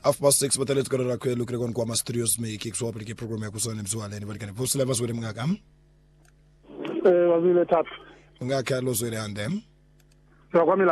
6 but let's go to rakwe look rekon kwa studios me ke so applique program ya kusona mzwala ni balikane full levels with mngakam wazile tatu ngakha lo zwele andem kwamila